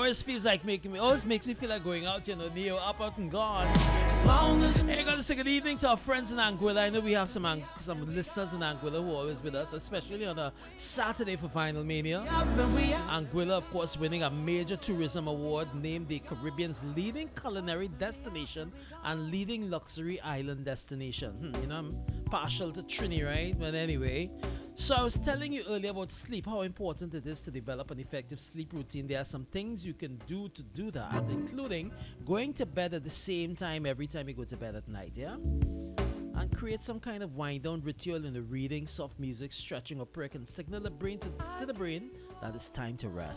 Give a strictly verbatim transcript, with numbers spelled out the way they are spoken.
always feels like making me, always makes me feel like going out, you know, Neo, up, out, and gone. As long as hey, gotta say good evening to our friends in Anguilla. I know we have some Ang- some listeners in Anguilla who are always with us, especially on a Saturday for Final Mania. Anguilla, of course, winning a major tourism award named the Caribbean's leading culinary destination and leading luxury island destination. Hmm, you know, I'm partial to Trini, right? But anyway, so I was telling you earlier about sleep, how important it is to develop an effective sleep routine. There are some things you can do to do that, including going to bed at the same time every time you go to bed at night, yeah? And create some kind of wind down ritual in the reading, soft music, stretching or prayer can signal the brain to, to the brain that it's time to rest.